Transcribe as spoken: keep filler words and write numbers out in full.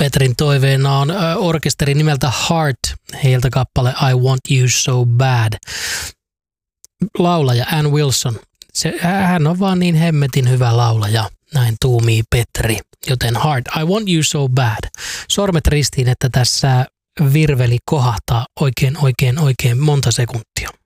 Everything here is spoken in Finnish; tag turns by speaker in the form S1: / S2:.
S1: Petrin toiveena on orkesteri nimeltä Heart, heiltä kappale I Want You So Bad. Laulaja Ann Wilson, se, hän on vaan niin hemmetin hyvä laulaja, näin tuumii Petri, joten Heart, I Want You So Bad. Sormet ristiin, että tässä virveli kohahtaa oikein, oikein, oikein monta sekuntia.